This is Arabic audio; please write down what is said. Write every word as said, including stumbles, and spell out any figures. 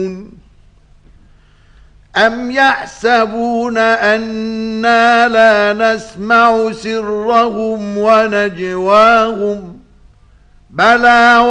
أم يحسبون أنا لا نسمع سرهم ونجواهم بلى